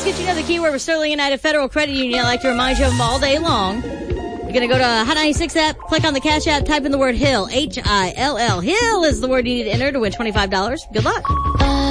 get you another keyword with Sterling United Federal Credit Union. I like to remind you of them all day long. You're going to go to Hot 96 app, click on the Cash App, type in the word HILL. H-I-L-L. HILL is the word you need to enter to win $25. Good luck.